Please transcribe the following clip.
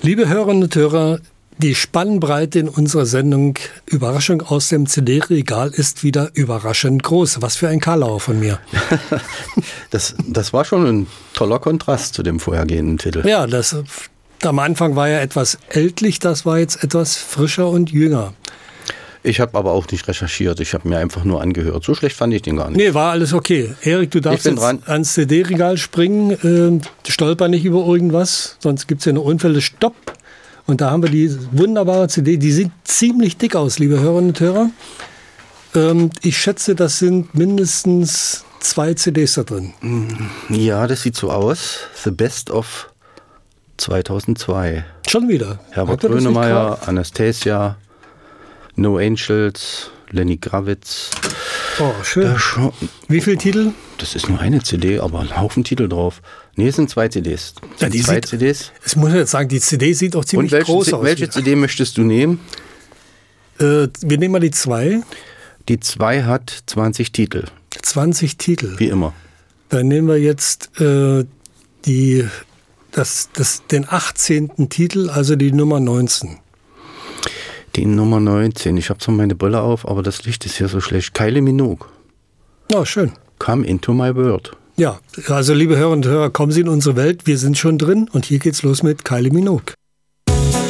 Liebe Hörerinnen und Hörer, die Spannbreite in unserer Sendung Überraschung aus dem CD-Regal ist wieder überraschend groß. Was für ein Karlauer von mir. Das war schon ein toller Kontrast zu dem vorhergehenden Titel. Ja, das am Anfang war ja etwas ältlich, das war jetzt etwas frischer und jünger. Ich habe aber auch nicht recherchiert, ich habe mir einfach nur angehört. So schlecht fand ich den gar nicht. Nee, war alles okay. Erik, du darfst jetzt ans CD-Regal springen, stolper nicht über irgendwas, sonst gibt es ja noch Unfälle. Stopp! Und da haben wir die wunderbare CD, die sieht ziemlich dick aus, liebe Hörerinnen und Hörer. Ich schätze, das sind mindestens 2 CDs da drin. Ja, das sieht so aus. The Best of 2002. Schon wieder? Herbert Grönemeyer, Anastasia, No Angels, Lenny Kravitz. Oh, schön. Wie viele Titel? Das ist nur eine CD, aber ein Haufen Titel drauf. Nee, es sind 2 CDs. Ja, die zwei CDs. Ich muss jetzt sagen, die CD sieht auch ziemlich groß aus. Welche CD möchtest du nehmen? Wir nehmen mal die 2. Die 2 hat 20 Titel. 20 Titel. Wie immer. Dann nehmen wir jetzt den 18. Titel, also die Nummer 19. Die Nummer 19. Ich habe zwar meine Brille auf, aber das Licht ist hier so schlecht. Kylie Minogue. Oh, schön. Come into my world. Ja, also liebe Hörerinnen und Hörer, kommen Sie in unsere Welt. Wir sind schon drin und hier geht's los mit Kylie Minogue.